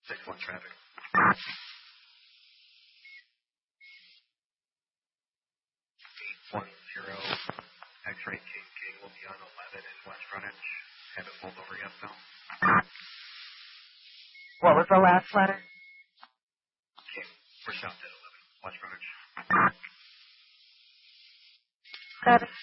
6-1 traffic. 810 X-ray King will be on 11 in West frontage. Haven't pulled over yet, though. What was the last letter? King. We're stopped at 11 West frontage. Travis